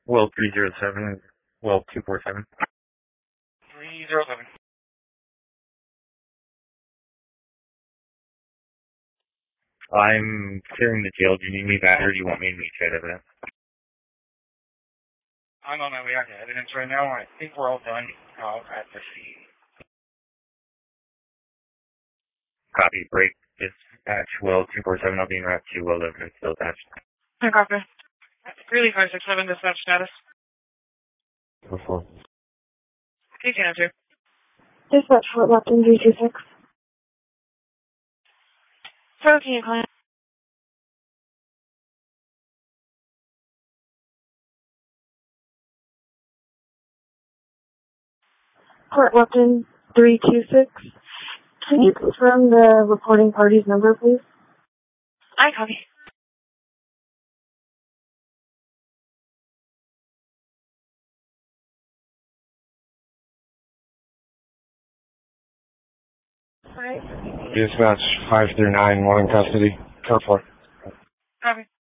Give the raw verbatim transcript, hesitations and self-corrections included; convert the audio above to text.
Well, three zero seven, well, two four seven. three zero seven. I'm clearing the jail. Do you need me back or do you want me to meet you at evidence? I'm on my way out to evidence right now. I think we're all done out at the scene. Copy. Break. Dispatch. Well, two four seven. I'll be in route to well evidence still attached. I copy. Greeley five six seven, dispatch status. Before. T C answer. Dispatch Fort Lupton three two six. Protein client. Fort Lupton three two six. Can you confirm the reporting party's number, please? I copy. Alright. Dispatch five three nine, one in custody. Come for it. Copy.